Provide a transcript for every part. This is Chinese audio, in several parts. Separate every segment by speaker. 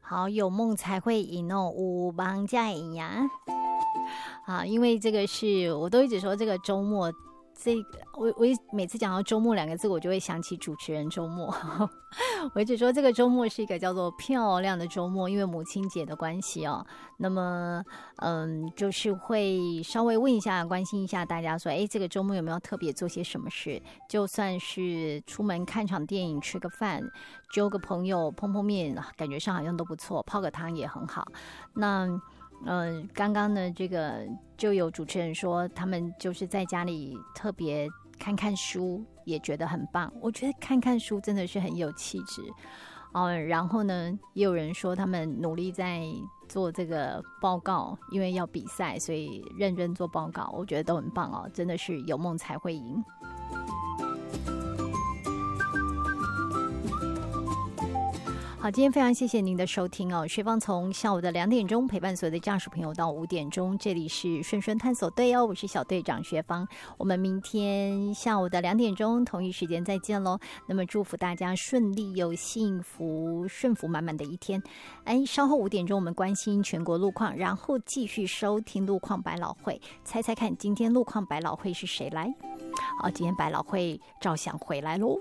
Speaker 1: 好，有梦才会赢哦，有梦才会赢呀。啊，因为这个是我都一直说这个周末。我每次讲到周末2个字，我就会想起主持人周末。我一直说这个周末是一个叫做漂亮的周末，因为母亲节的关系哦。那么，就是会稍微问一下、关心一下大家说，这个周末有没有特别做些什么事？就算是出门看场电影、吃个饭、揪个朋友碰碰面，感觉上好像都不错，泡个汤也很好。那刚刚呢，这个就有主持人说，他们就是在家里特别看看书，也觉得很棒。我觉得看看书真的是很有气质。然后呢，也有人说他们努力在做这个报告，因为要比赛，所以认真做报告。我觉得都很棒哦，真的是有梦才会赢。好，今天非常谢谢您的收听哦。学芳从下午的2点钟陪伴所有的驾驶朋友到5点钟，这里是顺顺探索队哦，我是小队长学芳。我们明天下午的2点钟同一时间再见喽。那么祝福大家顺利又幸福、顺福满满的一天。稍后5点钟我们关心全国路况，然后继续收听路况百老汇，猜猜看今天路况百老汇是谁来？好，今天百老汇照相回来喽。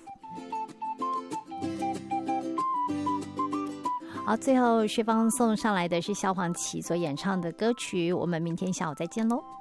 Speaker 1: 好，最后薛芳送上来的是萧煌奇所演唱的歌曲，我们明天下午再见喽。